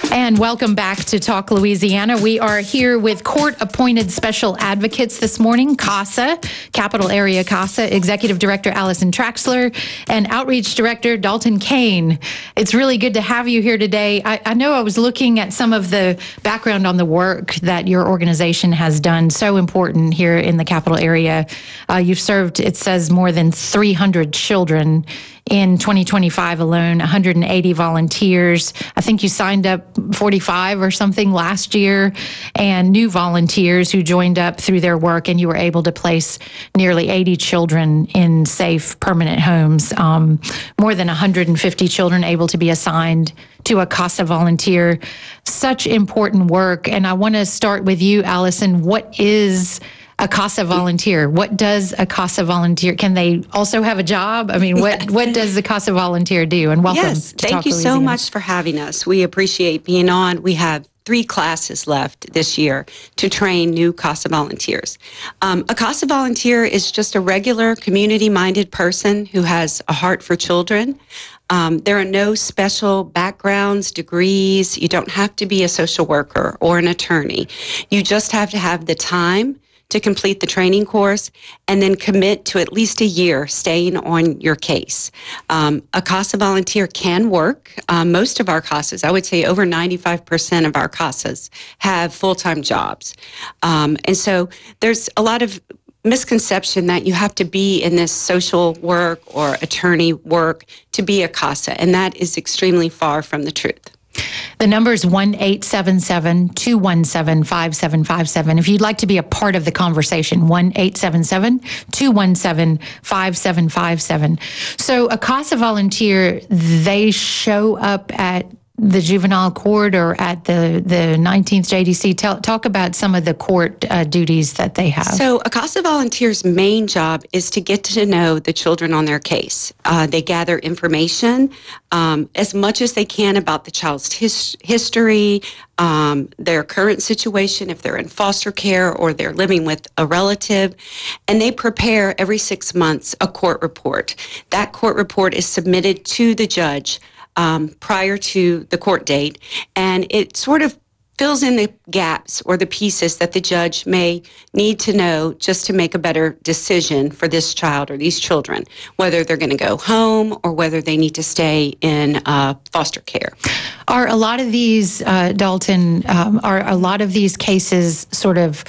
And welcome back to Talk Louisiana. We are here with court-appointed special advocates this morning, CASA, Capital Area CASA, Executive Director Allison Traxler, and Outreach Director Dalton Kane. It's really good to have you here today. I know I was looking at some of the background on the work that your organization has done, so important here in the Capital Area. You've served, it says, more than 300 children in 2025 alone, 180 volunteers. I think you signed up 45 or something last year, and new volunteers who joined up through their work, and you were able to place nearly 80 children in safe permanent homes. More than 150 children able to be assigned to a CASA volunteer. Such important work. And I want to start with you, Allison. What is a CASA volunteer? What does a CASA volunteer? Can they also have a job? I mean, what does the CASA volunteer do? And welcome. Yes, to thank Talk you Louisiana. so much for having us. We appreciate being on. We have 3 classes left this year to train new CASA volunteers. A CASA volunteer is just a regular community-minded person who has a heart for children. There are no special backgrounds, degrees. You don't have to be a social worker or an attorney. You just have to have the time to complete the training course and then commit to at least a year staying on your case. A CASA volunteer can work. Most of our CASAs, I would say over 95% of our CASAs, have full-time jobs. And so there's a lot of misconception that you have to be in this social work or attorney work to be a CASA, and that is extremely far from the truth. The number is 1-877-217-5757. If you'd like to be a part of the conversation, 1-877-217-5757. So a CASA volunteer, they show up at the juvenile court or at the 19th JDC. Talk about some of the court duties that they have. So a CASA volunteer's main job is to get to know the children on their case. They gather information as much as they can about the child's history, their current situation, if they're in foster care or they're living with a relative, and they prepare every 6 months a court report. That court report is submitted to the judge prior to the court date, and it sort of fills in the gaps or the pieces that the judge may need to know just to make a better decision for this child or these children, whether they're going to go home or whether they need to stay in foster care. Are a lot of these, Dalton, are a lot of these cases sort of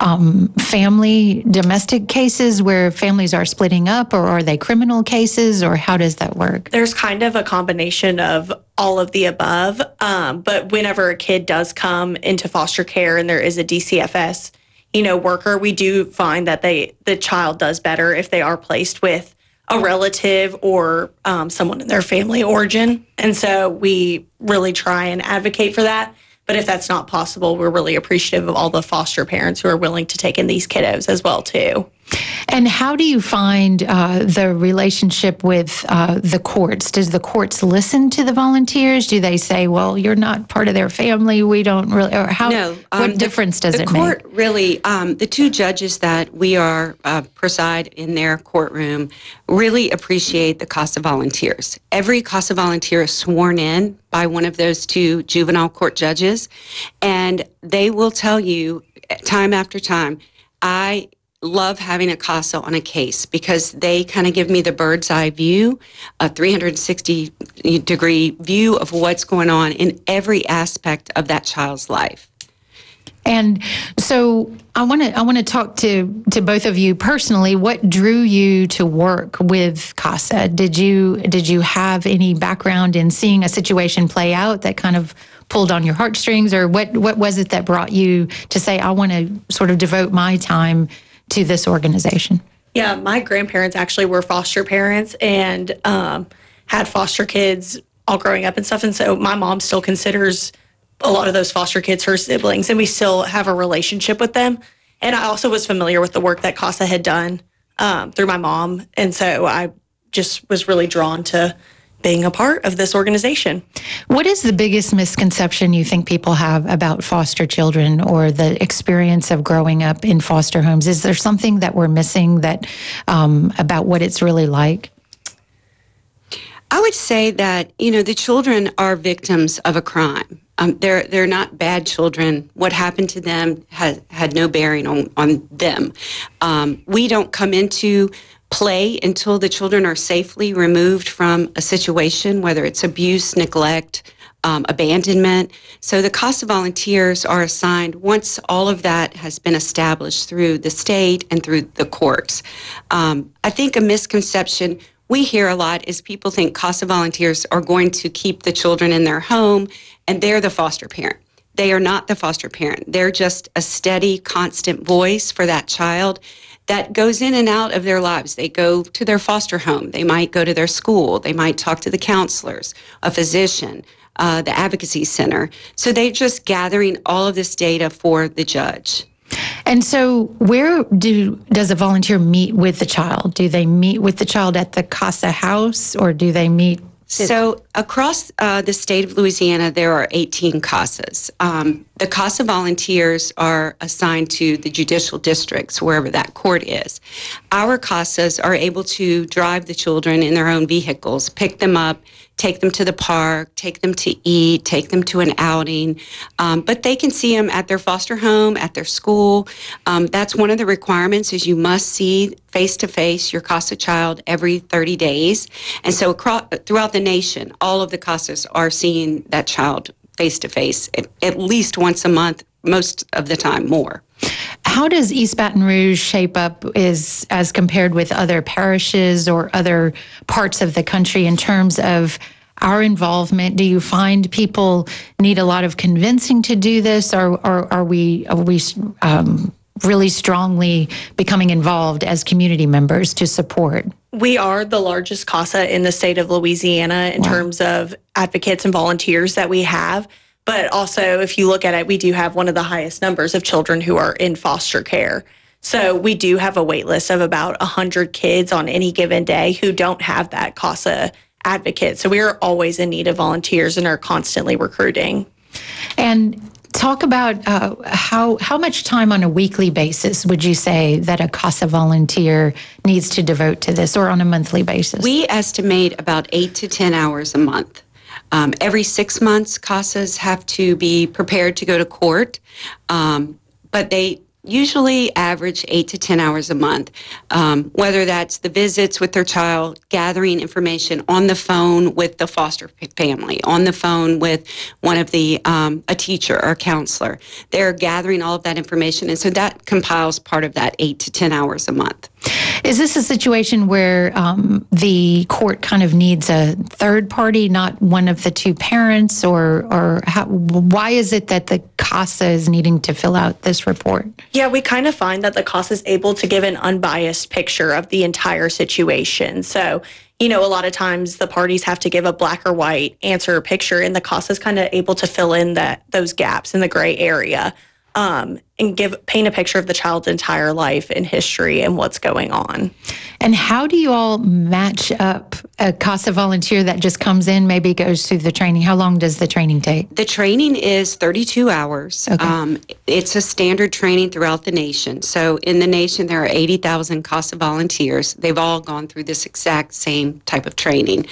family, domestic cases where families are splitting up, or are they criminal cases, or how does that work? There's kind of a combination of all of the above, but whenever a kid does come into foster care and there is a DCFS, worker, we do find that the child does better if they are placed with a relative or someone in their family origin. And so we really try and advocate for that. But if that's not possible, we're really appreciative of all the foster parents who are willing to take in these kiddos as well, too. And how do you find the relationship with the courts? Does the courts listen to the volunteers? Do they say, well, you're not part of their family, we don't really, or how? No. What difference does it make? The court really, the 2 judges that we are preside in their courtroom really appreciate the CASA volunteers. Every CASA volunteer is sworn in by one of those 2 juvenile court judges, and they will tell you time after time, I love having a CASA on a case because they kind of give me the bird's eye view, a 360-degree view of what's going on in every aspect of that child's life. And so I want to talk to both of you personally. What drew you to work with CASA? Did you have any background in seeing a situation play out that kind of pulled on your heartstrings, or what was it that brought you to say, I want to sort of devote my time to this organization? Yeah, my grandparents actually were foster parents and had foster kids all growing up and stuff. And so my mom still considers a lot of those foster kids her siblings, and we still have a relationship with them. And I also was familiar with the work that CASA had done through my mom. And so I just was really drawn to being a part of this organization. What is the biggest misconception you think people have about foster children or the experience of growing up in foster homes? Is there something that we're missing that about what it's really like? I would say that, the children are victims of a crime. They're not bad children. What happened to them had no bearing on them. We don't come into play until the children are safely removed from a situation, whether it's abuse, neglect, abandonment. So the CASA volunteers are assigned once all of that has been established through the state and through the courts. I think a misconception we hear a lot is people think CASA volunteers are going to keep the children in their home and they're the foster parent. They are not the foster parent. They're just a steady, constant voice for that child that goes in and out of their lives. They go to their foster home. They might go to their school. They might talk to the counselors, a physician, the advocacy center. So they're just gathering all of this data for the judge. And so where does a volunteer meet with the child? Do they meet with the child at the CASA house, or do they meet? So across the state of Louisiana, there are 18 CASAs. The CASA volunteers are assigned to the judicial districts, wherever that court is. Our CASAs are able to drive the children in their own vehicles, pick them up, take them to the park, take them to eat, take them to an outing. But they can see them at their foster home, at their school. That's one of the requirements is you must see face-to-face your CASA child every 30 days. And so throughout the nation, all of the CASAs are seeing that child face-to-face at least once a month, most of the time more. How does East Baton Rouge shape up as compared with other parishes or other parts of the country in terms of our involvement? Do you find people need a lot of convincing to do this, or are we really strongly becoming involved as community members to support? We are the largest CASA in the state of Louisiana in terms of advocates and volunteers that we have. But also, if you look at it, we do have one of the highest numbers of children who are in foster care. So we do have a wait list of about 100 kids on any given day who don't have that CASA advocate. So we are always in need of volunteers and are constantly recruiting. And talk about how much time on a weekly basis would you say that a CASA volunteer needs to devote to this, or on a monthly basis? We estimate about 8 to 10 hours a month. Every 6 months, CASAs have to be prepared to go to court, but they usually average 8 to 10 hours a month, whether that's the visits with their child, gathering information on the phone with the foster family, on the phone with one of the, a teacher or a counselor. They're gathering all of that information, and so that compiles part of that 8 to 10 hours a month. Is this a situation where the court kind of needs a third party, not one of the two parents, or why is it that the CASA is needing to fill out this report? Yeah, we kind of find that the CASA is able to give an unbiased picture of the entire situation. So, a lot of times the parties have to give a black or white answer or picture, and the CASA is kind of able to fill in those gaps in the gray area. And paint a picture of the child's entire life and history and what's going on. And how do you all match up a CASA volunteer that just comes in, maybe goes through the training? How long does the training take? The training is 32 hours. Okay. It's a standard training throughout the nation. So in the nation, there are 80,000 CASA volunteers. They've all gone through this exact same type of training.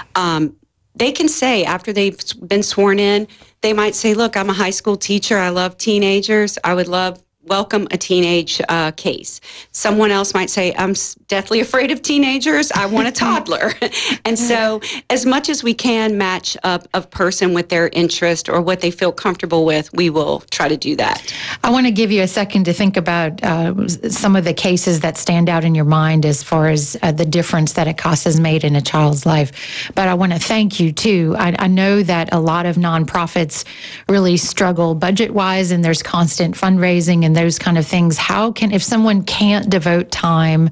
They can say, after they've been sworn in, they might say, look, I'm a high school teacher. I love teenagers. I would welcome a teenage case. Someone else might say, I'm deathly afraid of teenagers. I want a toddler. And so as much as we can match up a person with their interest or what they feel comfortable with, we will try to do that. I want to give you a second to think about some of the cases that stand out in your mind as far as the difference that a CASA has made in a child's life. But I want to thank you, too. I know that a lot of nonprofits really struggle budget-wise, and there's constant fundraising and those kind of things. If someone can't devote time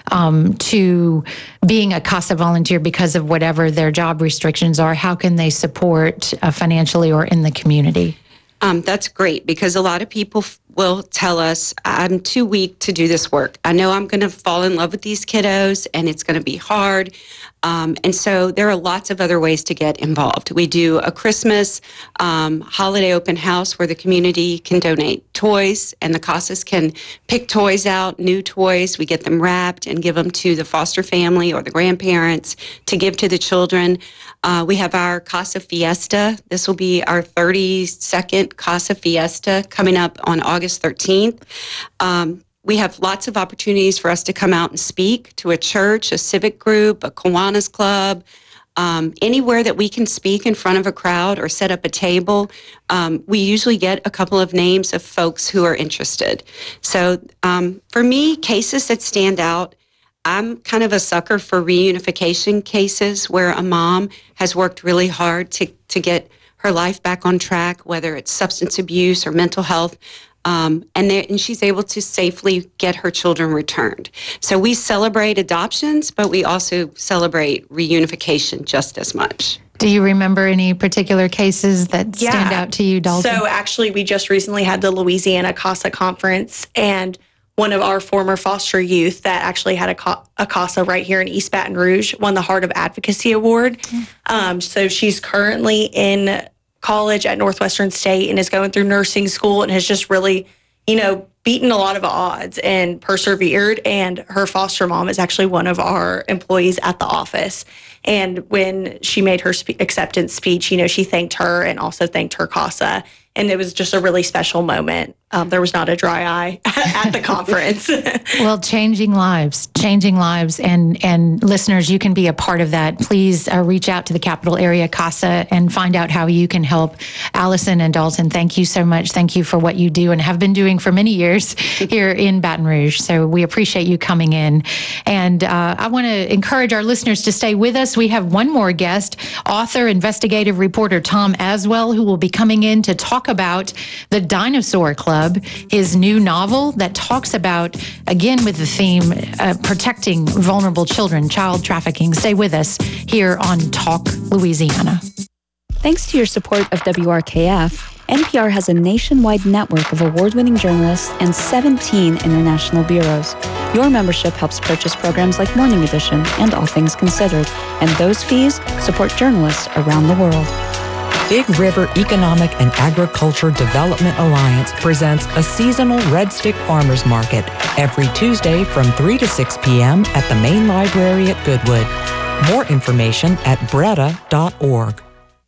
to being a CASA volunteer because of whatever their job restrictions are, how can they support financially or in the community? That's great, because a lot of people will tell us, I'm too weak to do this work. I know I'm going to fall in love with these kiddos and it's going to be hard. And so there are lots of other ways to get involved. We do a Christmas holiday open house where the community can donate toys and the CASAs can pick toys out, new toys. We get them wrapped and give them to the foster family or the grandparents to give to the children. We have our CASA Fiesta. This will be our 32nd CASA Fiesta coming up on August 13th. We have lots of opportunities for us to come out and speak to a church, a civic group, a Kiwanis club, anywhere that we can speak in front of a crowd or set up a table. We usually get a couple of names of folks who are interested. So for me, cases that stand out, I'm kind of a sucker for reunification cases where a mom has worked really hard to get her life back on track, whether it's substance abuse or mental health. And she's able to safely get her children returned. So we celebrate adoptions, but we also celebrate reunification just as much. Do you remember any particular cases that stand out to you, Dalton? So actually, we just recently had the Louisiana CASA conference, and one of our former foster youth that actually had a CASA right here in East Baton Rouge won the Heart of Advocacy Award. So she's currently in college at Northwestern State and is going through nursing school and has just really, beaten a lot of odds and persevered. And her foster mom is actually one of our employees at the office. And when she made her acceptance speech, she thanked her and also thanked her CASA. And it was just a really special moment. There was not a dry eye at the conference. Well, changing lives. And listeners, you can be a part of that. Please reach out to the Capital Area CASA and find out how you can help. Allison and Dalton, thank you so much. Thank you for what you do and have been doing for many years here in Baton Rouge. So we appreciate you coming in. And I want to encourage our listeners to stay with us. We have one more guest, author, investigative reporter Tom Aswell, who will be coming in to talk about The Dinosaur Club, his new novel that talks about, again with the theme, protecting vulnerable children, child trafficking. Stay with us here on Talk Louisiana. Thanks to your support of WRKF, NPR has a nationwide network of award-winning journalists and 17 international bureaus. Your membership helps purchase programs like Morning Edition and All Things Considered, and those fees support journalists around the world. Big River Economic and Agriculture Development Alliance presents a seasonal Red Stick Farmers Market every Tuesday from 3 to 6 p.m. at the main library at Goodwood. More information at breda.org.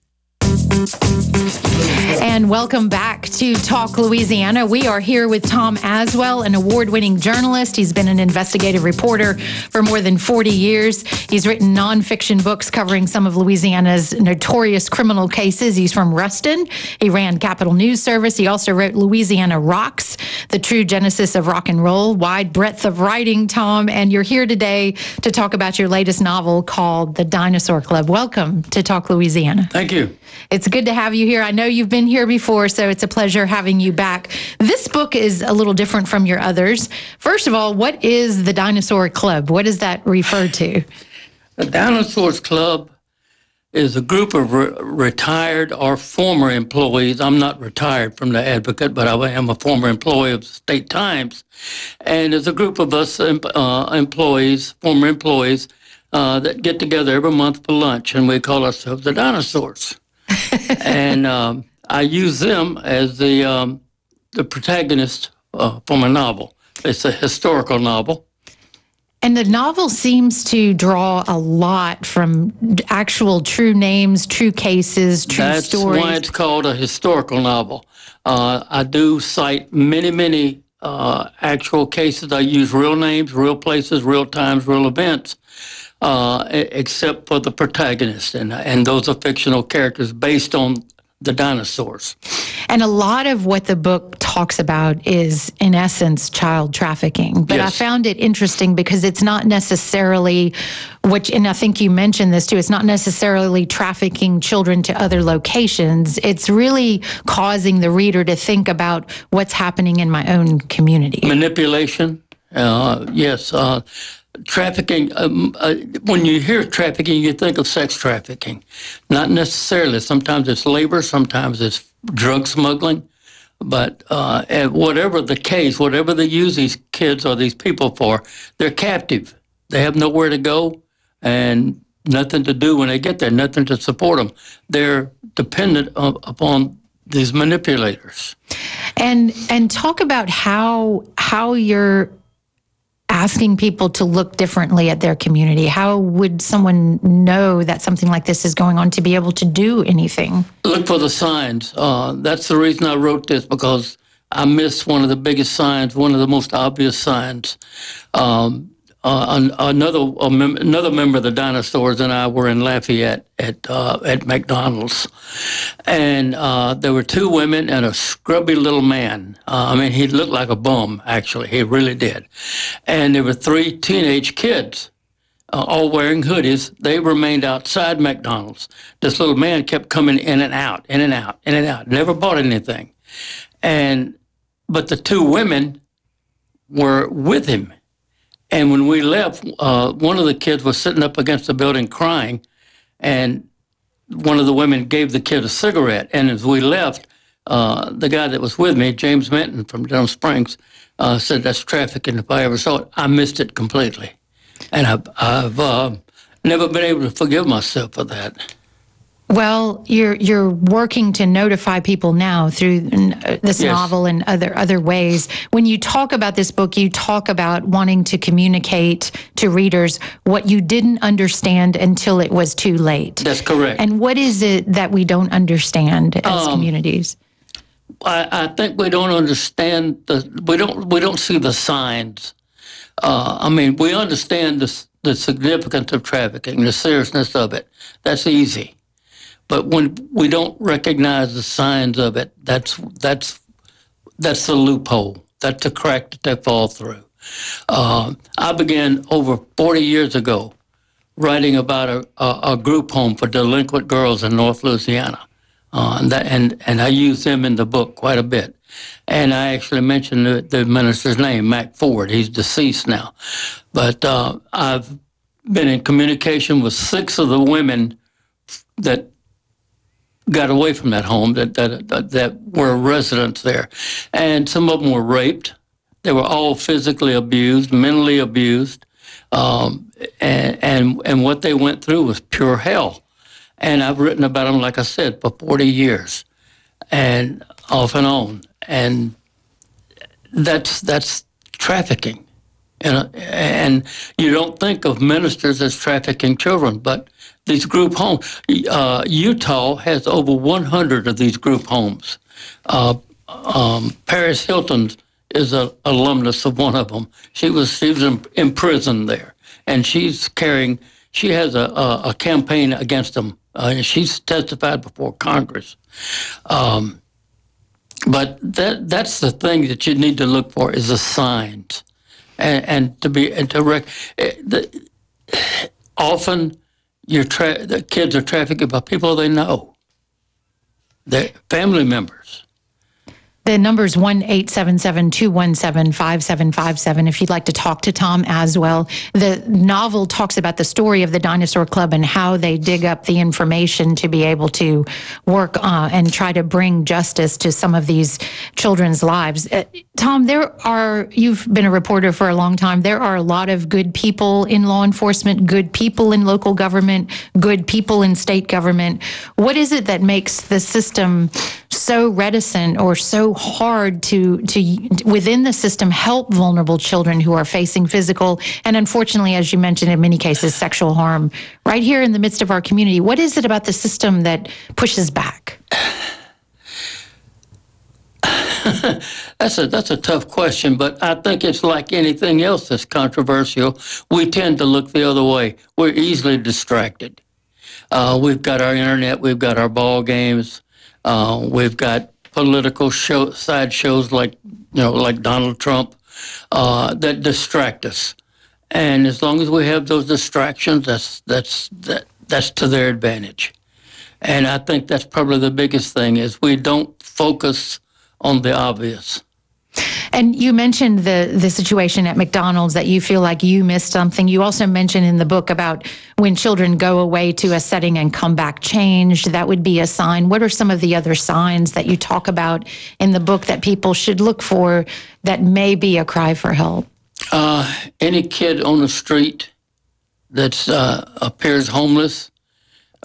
And welcome back to Talk Louisiana. We are here with Tom Aswell, an award-winning journalist. He's been an investigative reporter for more than 40 years. He's written nonfiction books covering some of Louisiana's notorious criminal cases. He's from Ruston. He ran Capital News Service. He also wrote Louisiana Rocks, the true genesis of rock and roll. Wide breadth of writing, Tom. And you're here today to talk about your latest novel called The Dinosaur Club. Welcome to Talk Louisiana. Thank you. It's good to have you here. I know you've been here before, so it's a pleasure having you back. This book is a little different from your others. First of all, what is the Dinosaur Club? What does that refer to? The Dinosaurs Club is a group of retired or former employees. I'm not retired from the Advocate, but I am a former employee of the State Times. And it's a group of us employees, former employees, that get together every month for lunch, and we call ourselves the Dinosaurs. And I use them as the protagonist for my novel. It's a historical novel. And the novel seems to draw a lot from actual true names, true cases, true stories. That's why it's called a historical novel. I do cite many actual cases. I use real names, real places, real times, real events, except for the protagonist. And those are fictional characters based on the dinosaurs. And a lot of what the book talks about is, in essence, child trafficking. But yes. I found it interesting because it's not necessarily, and I think you mentioned this too, it's not necessarily trafficking children to other locations. It's really causing the reader to think about what's happening in my own community. Manipulation, yes. Trafficking, when you hear trafficking, you think of sex trafficking. Not necessarily. Sometimes it's labor, sometimes it's drug smuggling, But and whatever the case, whatever they use these kids or these people for, they're captive. They have nowhere to go and nothing to do when they get there, nothing to support them. They're dependent upon these manipulators. And talk about how you're asking people to look differently at their community. How would someone know that something like this is going on to be able to do anything? Look for the signs. That's the reason I wrote this, because I missed one of the biggest signs, one of the most obvious signs. Another member of the Dinosaurs and I were in Lafayette at McDonald's, and there were two women and a scrubby little man. He looked like a bum, actually. He really did. And there were three teenage kids, all wearing hoodies. They remained outside McDonald's. This little man kept coming in and out, in and out, in and out. Never bought anything. But the two women were with him. And when we left, one of the kids was sitting up against the building crying, and one of the women gave the kid a cigarette. And as we left, the guy that was with me, James Minton from Denham Springs, said, "That's trafficking if I ever saw it." I missed it completely. And I've never been able to forgive myself for that. Well, you're working to notify people now through this Yes. novel and other ways. When you talk about this book, you talk about wanting to communicate to readers what you didn't understand until it was too late. That's correct. And what is it that we don't understand as communities? I think we don't understand we don't see the signs. We understand the significance of trafficking, the seriousness of it. That's easy. But when we don't recognize the signs of it, that's the loophole. That's the crack that they fall through. I began over 40 years ago writing about a group home for delinquent girls in North Louisiana. And I use them in the book quite a bit. And I actually mentioned the minister's name, Mac Ford. He's deceased now. But I've been in communication with 6 of the women that got away from that home, that were residents there. And some of them were raped. They were all physically abused, mentally abused. And what they went through was pure hell. And I've written about them, like I said, for 40 years, and off and on. And that's trafficking. And you don't think of ministers as trafficking children, but these group homes, Utah has over 100 of these group homes. Paris Hilton is an alumnus of one of them. She was in prison there, and she has a campaign against them. She's testified before Congress. But that's the thing that you need to look for, is the signs, often the kids are trafficked by people they know, their family members. The number is 1-877-217-5757 if you'd like to talk to Tom Aswell. The novel talks about the story of the Dinosaur Club and how they dig up the information to be able to work and try to bring justice to some of these children's lives. Tom, you've been a reporter for a long time. There are a lot of good people in law enforcement, good people in local government, good people in state government. What is it that makes the system so reticent or so hard to within the system help vulnerable children who are facing physical and, unfortunately, as you mentioned, in many cases, sexual harm right here in the midst of our community? What is it about the system that pushes back? That's a tough question, but I think it's like anything else that's controversial. We tend to look the other way. We're easily distracted. We've got our internet, we've got our ball games. We've got political side shows like Donald Trump that distract us, and as long as we have those distractions, that's to their advantage. And I think that's probably the biggest thing, is we don't focus on the obvious. And you mentioned the situation at McDonald's that you feel like you missed something. You also mentioned in the book about when children go away to a setting and come back changed, that would be a sign. What are some of the other signs that you talk about in the book that people should look for that may be a cry for help? Any kid on the street that appears homeless,